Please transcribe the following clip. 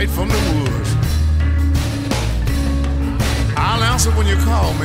right from the woods. I'll answer when you call me.